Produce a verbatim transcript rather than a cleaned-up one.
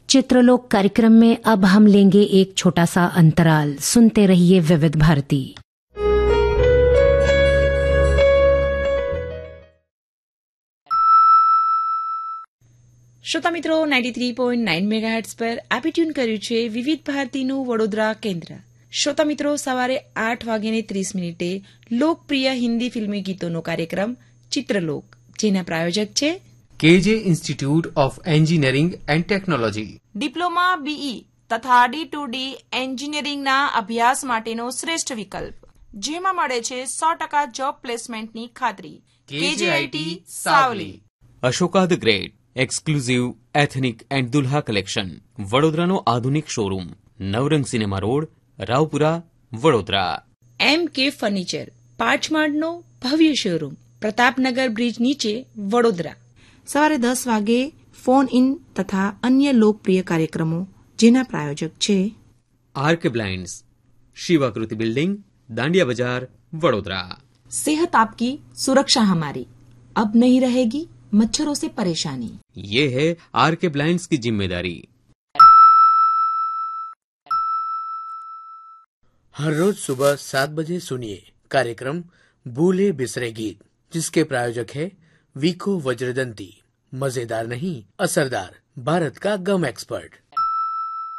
चित्रलोक कार्यक्रम में अब हम लेंगे एक छोटा सा अंतराल। सुनते रहिए विविध भारती। શ્રોતા મિત્રો, ninety three point nine megahertz પર આપી ટ્યુન કર્યું છે વિવિધ ભારતીનું વડોદરા કેન્દ્ર. શ્રોતા મિત્રો, સવારે આઠ વાગ્યાને ત્રીસ મિનિટે લોકપ્રિય હિન્દી ફિલ્મી ગીતોનો કાર્યક્રમ ચિત્રલોક, જેના પ્રાયોજક છે કેજે institute of engineering and technology. Diploma BE તથા ડી ટુ ડી એન્જિનિયરિંગના અભ્યાસ માટેનો શ્રેષ્ઠ વિકલ્પ, જેમાં મળે છે સો ટકા જોબ પ્લેસમેન્ટની ખાતરી. કેજેઆઈટી Savli. Ashoka the great exclusive ethnic and Dulha collection, વડોદરાનો આધુનિક શોરૂમ, નવરંગ સિનેમા રોડ, રાવપુરા, વડોદરા. એમ કે ફર્નિચર, પાંચમાળનો ભવ્ય શોરૂમ, પ્રતાપનગર બ્રિજ નીચે, વડોદરા. સવારે દસ વાગે ફોન ઇન તથા અન્ય લોકપ્રિય કાર્યક્રમો, જેના પ્રાયોજક છે આર્કે બ્લાઇન્ડ્સ, શિવાકૃતિ બિલ્ડિંગ, દાંડિયા બજાર, વડોદરા. सेहत आपकी सुरक्षा हमारी, अब नहीं रहेगी मच्छरों से परेशानी. ये है आरके ब्लाइंड्स की जिम्मेदारी. हर रोज सुबह सात बजे सुनिए कार्यक्रम भूले बिसरे गीत, जिसके प्रायोजक है वीको वज्रदंती. मजेदार नहीं, असरदार, भारत का गम एक्सपर्ट.